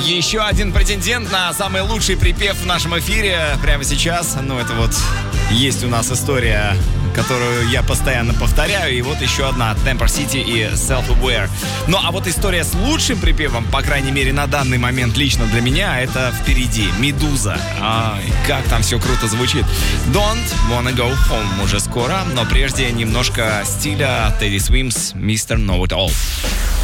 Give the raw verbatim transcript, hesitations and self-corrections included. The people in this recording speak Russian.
Еще один претендент на самый лучший припев в нашем эфире прямо сейчас. Ну, это вот есть у нас история, которую я постоянно повторяю. И вот еще одна от Temper City и Self-Aware. Ну, а вот история с лучшим припевом, по крайней мере, на данный момент лично для меня, это впереди. Медуза. Ай, как там все круто звучит. Don't Wanna Go Home уже скоро, но прежде немножко стиля Teddy Swims, мистер Know It All.